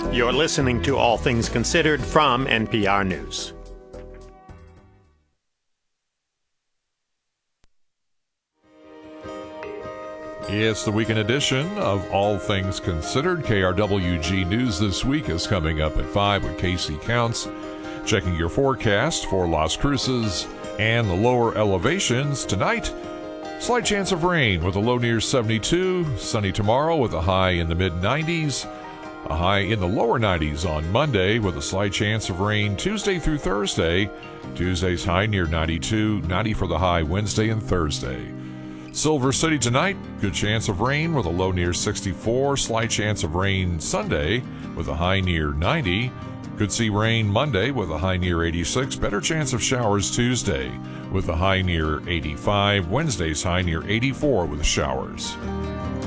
You're listening to All Things Considered from NPR News. It's the weekend edition of All Things Considered. KRWG News This Week is coming up at 5 with Casey Counts. Checking your forecast for Las Cruces and the lower elevations tonight. Slight chance of rain with a low near 72. Sunny tomorrow with a high in the mid-90s. A high in the lower 90s on Monday with a slight chance of rain Tuesday through Thursday. Tuesday's high near 92. 90 for the high Wednesday and Thursday. Silver City tonight, good chance of rain with a low near 64. Slight chance of rain Sunday with a high near 90. Could see rain Monday with a high near 86. Better chance of showers Tuesday with a high near 85. Wednesday's high near 84 with showers.